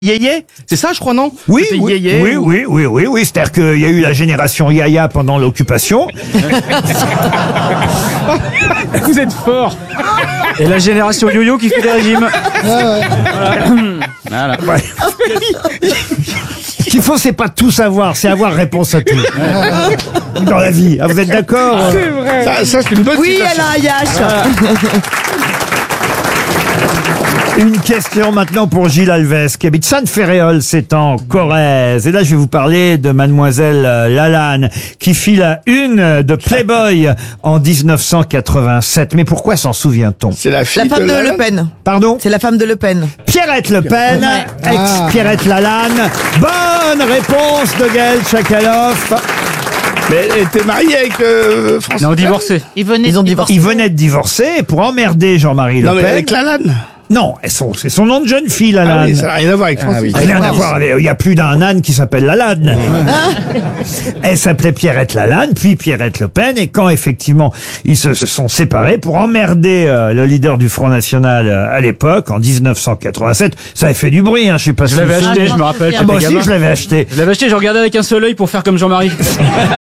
Yéyé, c'est ça, je crois, non? Oui, C'était oui, Yéyé, oui. C'est-à-dire qu'il y a eu la génération Yaya pendant l'occupation. Vous êtes fort. Et la génération yo-yo qui fait des régimes. Voilà. Ouais. Ce qu'il faut, c'est pas tout savoir, c'est avoir réponse à tout. Dans la vie. Ah, vous êtes d'accord? Ça c'est une bonne Oui, citation. elle a un Yash. Une question maintenant pour Gilles Alves, qui habite Sainte-Féréole, c'est en Corrèze. Et là, je vais vous parler de mademoiselle Lalanne, qui fit la une de Playboy en 1987. Mais pourquoi s'en souvient-on? C'est la fille La femme de Lalanne. Le Pen. Pardon? C'est la femme de Le Pen. Pierrette Le Pen, ex-Pierrette Lalanne. Bonne réponse de Gaël Tchakaloff. Mais elle était mariée avec François. Non, divorcé. Ils ont divorcé. Ils venaient de divorcer et pour emmerder Jean-Marie Non, Le mais Pen. avec Lalanne. Non, c'est son nom de jeune fille, Ah Lalanne. oui, ça n'a rien à voir avec François. Rien à voir avec, il y a plus d'un âne qui s'appelle Lalanne. Elle s'appelait Pierrette Lalanne, puis Pierrette Le Pen, et quand effectivement ils se sont séparés pour emmerder le leader du Front National à l'époque, en 1987, ça avait fait du bruit, hein, je sais pas si Je l'avais vous vous acheté, souvenez. je me rappelle. Ah, moi j'étais aussi gamin. je l'avais acheté. Je l'avais acheté, je regardais avec un seul œil pour faire comme Jean-Marie.